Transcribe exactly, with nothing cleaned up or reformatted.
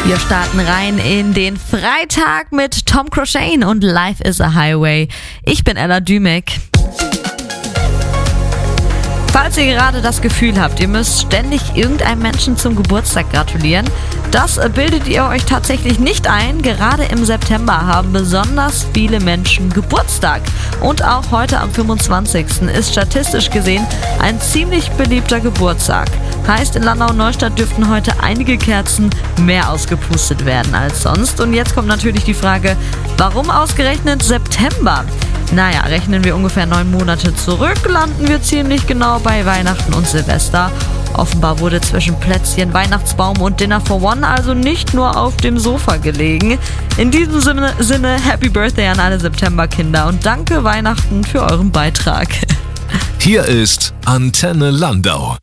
Wir starten rein in den Freitag mit Tom Crochane und Life is a Highway. Ich bin Ella Dümek. Falls ihr gerade das Gefühl habt, ihr müsst ständig irgendeinem Menschen zum Geburtstag gratulieren, das bildet ihr euch tatsächlich nicht ein. Gerade im September haben besonders viele Menschen Geburtstag. Und auch heute am fünfundzwanzigsten ist statistisch gesehen ein ziemlich beliebter Geburtstag. Heißt, in Landau-Neustadt dürften heute einige Kerzen mehr ausgepustet werden als sonst. Und jetzt kommt natürlich die Frage, warum ausgerechnet September? Naja, rechnen wir ungefähr neun Monate zurück, landen wir ziemlich genau bei Weihnachten und Silvester. Offenbar wurde zwischen Plätzchen, Weihnachtsbaum und Dinner for One also nicht nur auf dem Sofa gelegen. In diesem Sinne, Sinne Happy Birthday an alle Septemberkinder und danke Weihnachten für euren Beitrag. Hier ist Antenne Landau.